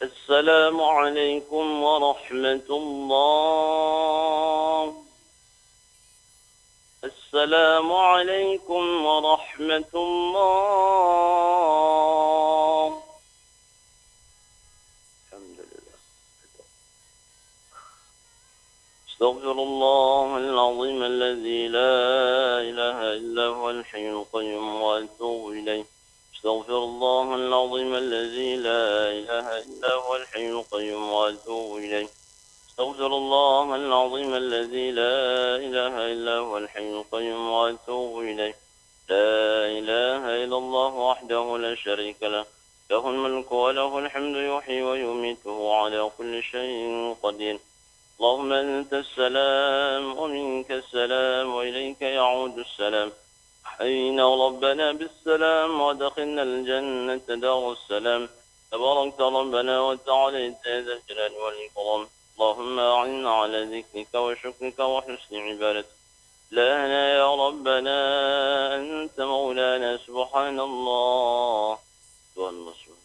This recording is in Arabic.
السلام عليكم ورحمة الله. السلام عليكم ورحمة الله. الحمد لله. استغفر الله العظيم الذي لا إله إلا هو الحي القيوم وأتوب إليه. استغفر الله العظيم الذي لا إله إلا هو الحي القيوم وأتوب إليه. استغفر الله العظيم الذي لا إله إلا هو الحي القيوم وأتوب إليه. لا إله إلا الله وحده لا شريك له، له الملك وله الحمد يحيي ويميت وهو على كل شيء قدير. اللهم أنت السلام ومنك السلام وإليك يعود السلام. حينا ربنا بالسلام ودخلنا الجنة دار السلام. تباركت ربنا وتعاليت يا ذا الجلال والإكرام. اللهم أعنا على ذكرك وشكرك وحسن عبادتك. إلهنا يا ربنا أنت مولانا سبحان الله والنصر.